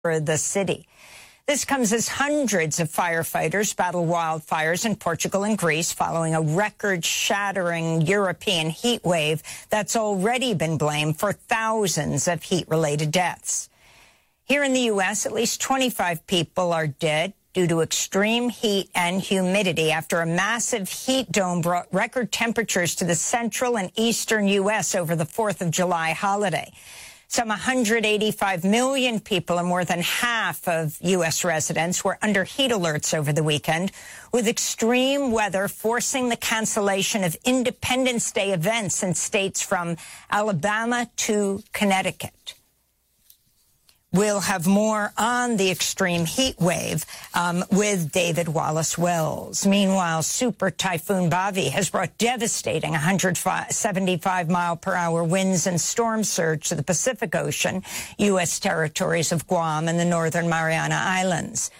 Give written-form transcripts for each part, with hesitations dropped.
for the city. This comes as hundreds of firefighters battle wildfires in Portugal and Greece following a record-shattering European heat wave that's already been blamed for thousands of heat-related deaths. Here in the U.S., at least 25 people are dead due to extreme heat and humidity after a massive heat dome brought record temperatures to the central and eastern U.S. over the 4th of July holiday. Some 185 million people, and more than half of U.S. residents, were under heat alerts over the weekend, with extreme weather forcing the cancellation of Independence Day events in states from Alabama to Connecticut. We'll have more on the extreme heat wave with David Wallace-Wells. Meanwhile, Super Typhoon Bavi has brought devastating 175-mile-per-hour winds and storm surge to the Pacific Ocean, U.S. territories of Guam and the Northern Mariana Islands.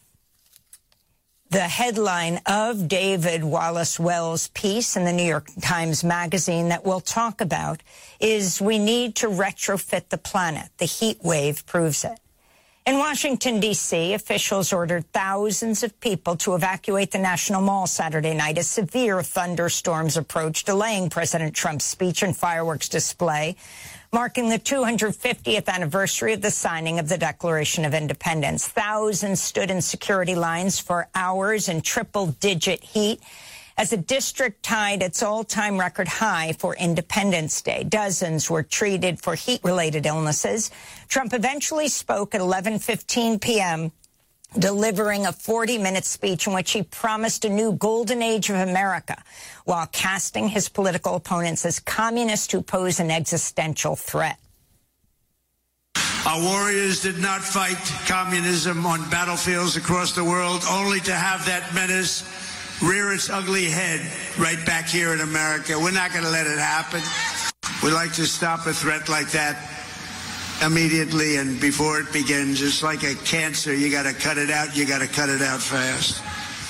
The headline of David Wallace-Wells' piece in the New York Times Magazine that we'll talk about is "We need to retrofit the planet. The heat wave proves it." In Washington, D.C., officials ordered thousands of people to evacuate the National Mall Saturday night as severe thunderstorms approached, delaying President Trump's speech and fireworks display, marking the 250th anniversary of the signing of the Declaration of Independence. Thousands stood in security lines for hours in triple-digit heat as the district tied its all-time record high for Independence Day. Dozens were treated for heat-related illnesses. Trump eventually spoke at 11:15 p.m., delivering a 40-minute speech in which he promised a new golden age of America while casting his political opponents as communists who pose an existential threat. Our warriors did not fight communism on battlefields across the world only to have that menace rear its ugly head right back here in America. We're not going to let it happen. We'd like to stop a threat like that immediately and before it begins. It's like a cancer. You got to cut it out. You got to cut it out fast.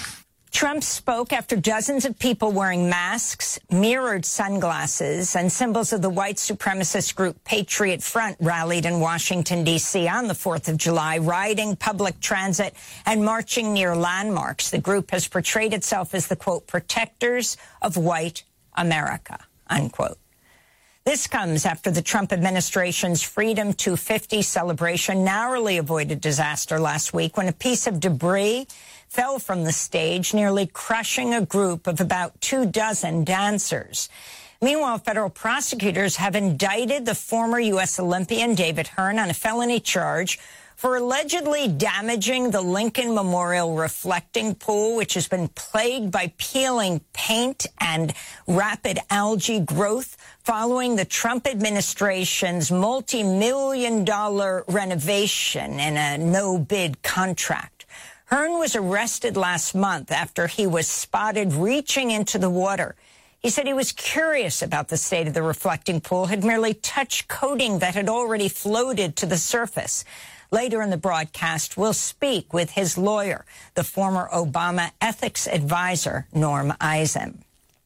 Trump spoke after dozens of people wearing masks, mirrored sunglasses, and symbols of the white supremacist group Patriot Front rallied in Washington, D.C. on the 4th of July, riding public transit and marching near landmarks. The group has portrayed itself as the, quote, protectors of white America, unquote. This comes after the Trump administration's Freedom 250 celebration narrowly avoided disaster last week when a piece of debris fell from the stage, nearly crushing a group of about 24 dancers. Meanwhile, federal prosecutors have indicted the former U.S. Olympian David Hearn on a felony charge for allegedly damaging the Lincoln Memorial reflecting pool, which has been plagued by peeling paint and rapid algae growth following the Trump administration's multi-million-dollar renovation in a no-bid contract. Hearn was arrested last month after he was spotted reaching into the water. He said he was curious about the state of the reflecting pool, had merely touched coating that had already floated to the surface. Later in the broadcast, we'll speak with his lawyer, the former Obama ethics advisor, Norm Eisen.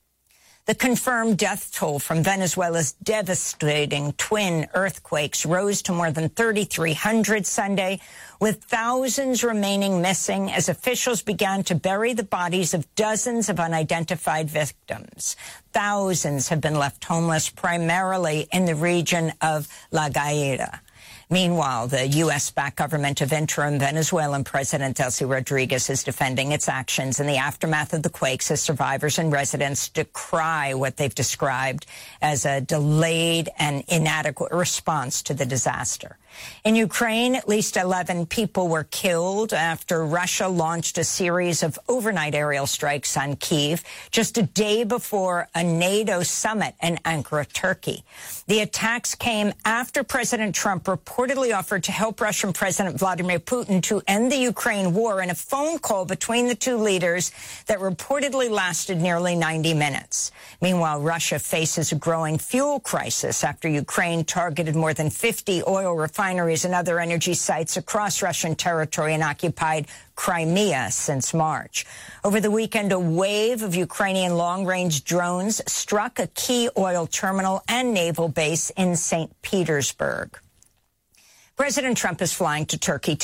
The confirmed death toll from Venezuela's devastating twin earthquakes rose to more than 3,300 Sunday, with thousands remaining missing as officials began to bury the bodies of dozens of unidentified victims. Thousands have been left homeless, primarily in the region of La Guaira. Meanwhile, the U.S.-backed government of interim Venezuelan President Delcy Rodriguez is defending its actions in the aftermath of the quakes as survivors and residents decry what they've described as a delayed and inadequate response to the disaster. In Ukraine, at least 11 people were killed after Russia launched a series of overnight aerial strikes on Kyiv just a day before a NATO summit in Ankara, Turkey. The attacks came after President Trump reportedly offered to help Russian President Vladimir Putin to end the Ukraine war in a phone call between the two leaders that reportedly lasted nearly 90 minutes. Meanwhile, Russia faces a growing fuel crisis after Ukraine targeted more than 50 oil refineries and other energy sites across Russian territory and occupied Crimea since March. Over the weekend, a wave of Ukrainian long-range drones struck a key oil terminal and naval base in St. Petersburg. President Trump is flying to Turkey